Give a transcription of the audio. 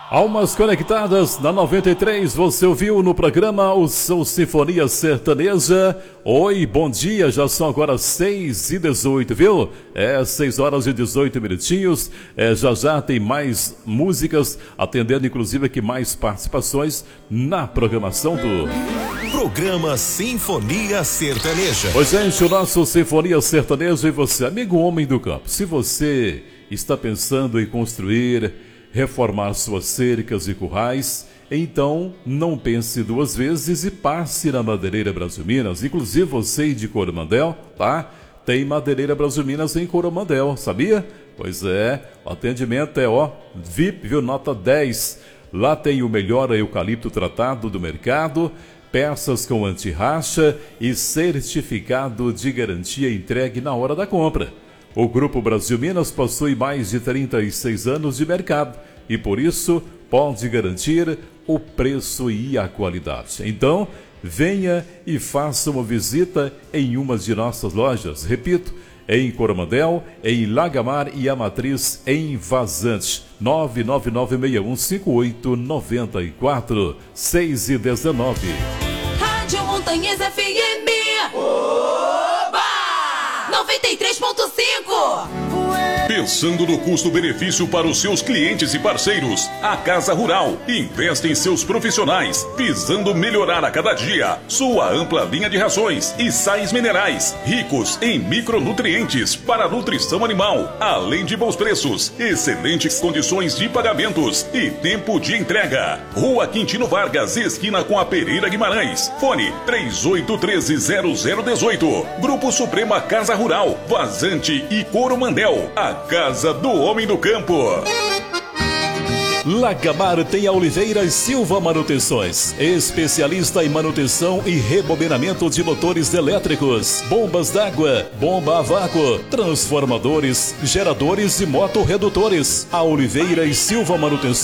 Almas Conectadas na 93, você ouviu no programa o seu Sinfonia Sertaneja. Oi, bom dia, já são agora 6h18, viu? 6h18. Já tem mais músicas, atendendo inclusive aqui mais participações na programação do programa Sinfonia Sertaneja. Pois é, gente, o nosso Sinfonia Sertaneja e você, amigo homem do campo. Se você está pensando em construir, reformar suas cercas e currais, então não pense duas vezes e passe na Madeireira Brasil Minas. Inclusive você de Coromandel, tá? Tem Madeireira Brasil Minas em Coromandel, sabia? Pois é, o atendimento é VIP, viu? Nota 10. Lá tem o melhor eucalipto tratado do mercado, peças com anti-racha e certificado de garantia entregue na hora da compra. O Grupo Brasil Minas possui mais de 36 anos de mercado e, por isso, pode garantir o preço e a qualidade. Então, venha e faça uma visita em uma de nossas lojas. Repito, em Coromandel, em Lagamar e a Matriz em Vazante. 999615894 6h19. Rádio Montanhês FM. Oba! 93.5. Pensando no custo-benefício para os seus clientes e parceiros, a Casa Rural investe em seus profissionais, visando melhorar a cada dia sua ampla linha de rações e sais minerais, ricos em micronutrientes para a nutrição animal, além de bons preços, excelentes condições de pagamentos e tempo de entrega. Rua Quintino Vargas, esquina com a Pereira Guimarães. Fone 3813-0018. Grupo Suprema Casa Rural, Vazante e Coromandel. A Casa do Homem do Campo. Lagamar tem a Oliveira e Silva Manutenções, especialista em manutenção e rebobinamento de motores elétricos, bombas d'água, bomba a vácuo, transformadores, geradores e motorredutores. A Oliveira e Silva Manutenções